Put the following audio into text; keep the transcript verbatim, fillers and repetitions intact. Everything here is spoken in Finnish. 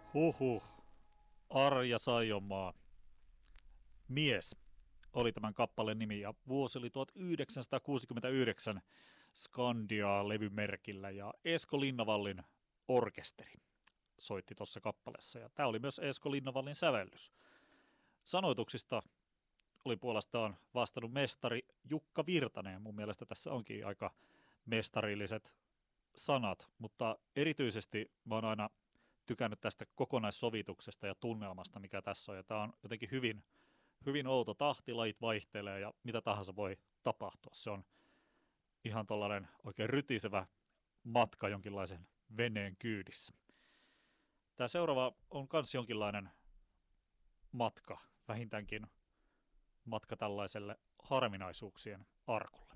Huhhuh. Arja Saijonmaa. Mies oli tämän kappaleen nimi ja vuosi oli tuhatyhdeksänsataakuusikymmentäyhdeksän Skandia-levymerkillä ja Esko Linnavallin orkesteri soitti tuossa kappaleessa ja tämä oli myös Esko Linnavallin sävellys. Sanoituksista oli puolestaan vastannut mestari Jukka Virtanen ja mun mielestä tässä onkin aika mestarilliset sanat, mutta erityisesti mä oon aina tykännyt tästä kokonaissovituksesta ja tunnelmasta, mikä tässä on. Ja tämä on jotenkin hyvin, hyvin outo tahti, lajit vaihtelee ja mitä tahansa voi tapahtua. Se on ihan tollainen oikein rytisevä matka jonkinlaisen veneen kyydissä. Tämä seuraava on myös jonkinlainen matka, vähintäänkin matka tällaiselle harvinaisuuksien arkulle.